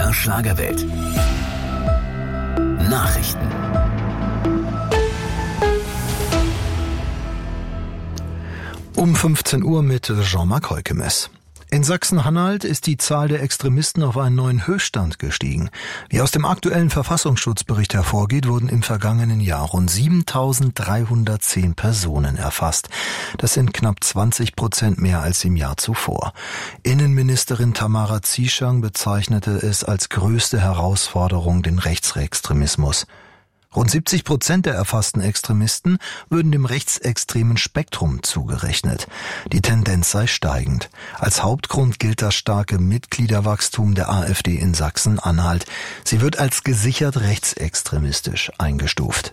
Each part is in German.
MDR Schlagerwelt. Nachrichten. Um 15 Uhr mit Jean-Marc Heukemes. In Sachsen-Anhalt ist die Zahl der Extremisten auf einen neuen Höchststand gestiegen. Wie aus dem aktuellen Verfassungsschutzbericht hervorgeht, wurden im vergangenen Jahr rund 7.310 Personen erfasst. Das sind knapp 20% mehr als im Jahr zuvor. Innenministerin Tamara Zieschang bezeichnete es als größte Herausforderung den Rechtsextremismus. Rund 70% der erfassten Extremisten würden dem rechtsextremen Spektrum zugerechnet. Die Tendenz sei steigend. Als Hauptgrund gilt das starke Mitgliederwachstum der AfD in Sachsen-Anhalt. Sie wird als gesichert rechtsextremistisch eingestuft.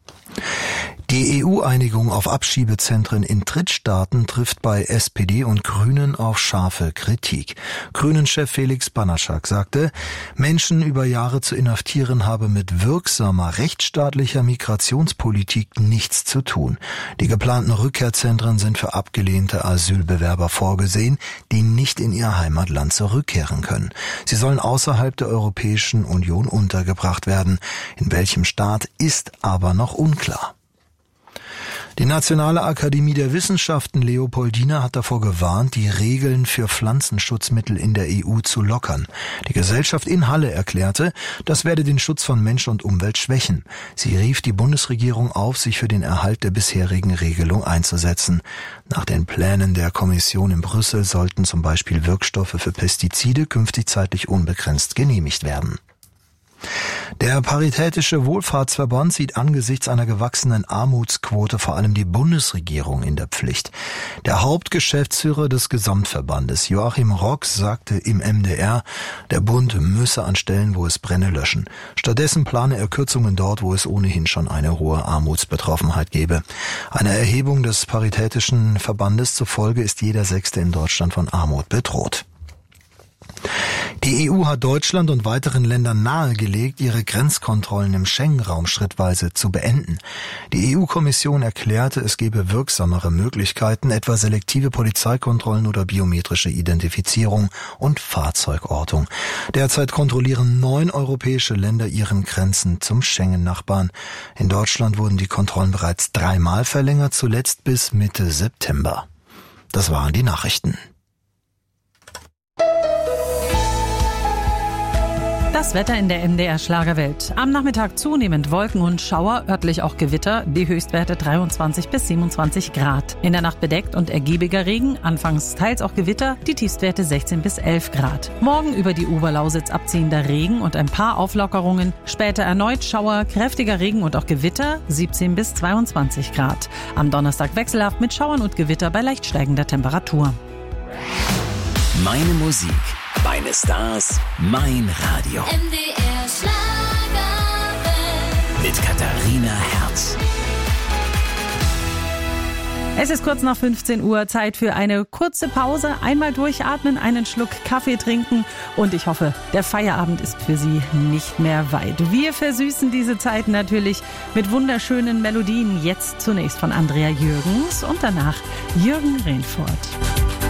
Die EU-Einigung auf Abschiebezentren in Drittstaaten trifft bei SPD und Grünen auf scharfe Kritik. Grünen-Chef Felix Banaschak sagte, Menschen über Jahre zu inhaftieren habe mit wirksamer rechtsstaatlicher Migrationspolitik nichts zu tun. Die geplanten Rückkehrzentren sind für abgelehnte Asylbewerber vorgesehen, die nicht in ihr Heimatland zurückkehren können. Sie sollen außerhalb der Europäischen Union untergebracht werden. In welchem Staat ist aber noch unklar. Die Nationale Akademie der Wissenschaften Leopoldina hat davor gewarnt, die Regeln für Pflanzenschutzmittel in der EU zu lockern. Die Gesellschaft in Halle erklärte, das werde den Schutz von Mensch und Umwelt schwächen. Sie rief die Bundesregierung auf, sich für den Erhalt der bisherigen Regelung einzusetzen. Nach den Plänen der Kommission in Brüssel sollten zum Beispiel Wirkstoffe für Pestizide künftig zeitlich unbegrenzt genehmigt werden. Der Paritätische Wohlfahrtsverband sieht angesichts einer gewachsenen Armutsquote vor allem die Bundesregierung in der Pflicht. Der Hauptgeschäftsführer des Gesamtverbandes, Joachim Rox, sagte im MDR, der Bund müsse an Stellen, wo es brenne, löschen. Stattdessen plane er Kürzungen dort, wo es ohnehin schon eine hohe Armutsbetroffenheit gebe. Einer Erhebung des Paritätischen Verbandes zufolge ist jeder Sechste in Deutschland von Armut bedroht. Die EU hat Deutschland und weiteren Ländern nahegelegt, ihre Grenzkontrollen im Schengen-Raum schrittweise zu beenden. Die EU-Kommission erklärte, es gebe wirksamere Möglichkeiten, etwa selektive Polizeikontrollen oder biometrische Identifizierung und Fahrzeugortung. Derzeit kontrollieren 9 europäische Länder ihren Grenzen zum Schengen-Nachbarn. In Deutschland wurden die Kontrollen bereits 3-mal verlängert, zuletzt bis Mitte September. Das waren die Nachrichten. Das Wetter in der MDR Schlagerwelt. Am Nachmittag zunehmend Wolken und Schauer, örtlich auch Gewitter, die Höchstwerte 23 bis 27 Grad. In der Nacht bedeckt und ergiebiger Regen, anfangs teils auch Gewitter, die Tiefstwerte 16 bis 11 Grad. Morgen über die Oberlausitz abziehender Regen und ein paar Auflockerungen, später erneut Schauer, kräftiger Regen und auch Gewitter, 17 bis 22 Grad. Am Donnerstag wechselhaft mit Schauern und Gewitter bei leicht steigender Temperatur. Meine Musik, meine Stars, mein Radio. MDR Schlagerwelt. Mit Katharina Herz. Es ist kurz nach 15 Uhr, Zeit für eine kurze Pause. Einmal durchatmen, einen Schluck Kaffee trinken und ich hoffe, der Feierabend ist für Sie nicht mehr weit. Wir versüßen diese Zeit natürlich mit wunderschönen Melodien. Jetzt zunächst von Andrea Jürgens und danach Jürgen Reinfurt.